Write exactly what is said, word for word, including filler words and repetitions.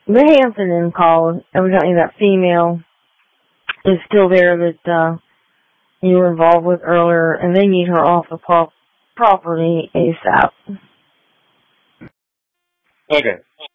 the Hampton Inn called. Evidently that female is still there that uh, you were involved with earlier, and they need her off the pro- property ASAP. Okay.